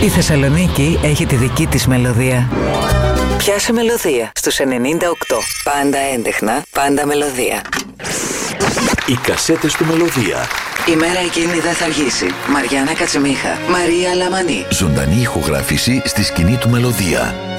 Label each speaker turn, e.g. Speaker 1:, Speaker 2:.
Speaker 1: Η Θεσσαλονίκη έχει τη δική της μελωδία. Πιάσε μελωδία στους 98. Πάντα έντεχνα, πάντα μελωδία.
Speaker 2: Οι κασέτες του Μελωδία.
Speaker 1: Η μέρα εκείνη δεν θα αργήσει. Μαριάννα Κατσεμίχα, Μαρία Λαμανή.
Speaker 2: Ζωντανή ηχογράφηση στη σκηνή του Μελωδία.